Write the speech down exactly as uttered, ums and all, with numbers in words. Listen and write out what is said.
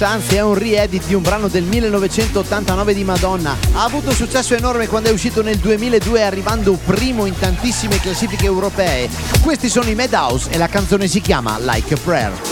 anzi è un re-edit di un brano del millenovecentottantanove di Madonna. Ha avuto successo enorme quando è uscito nel duemiladue, arrivando primo in tantissime classifiche europee. Questi sono i Madhouse e la canzone si chiama Like a Prayer.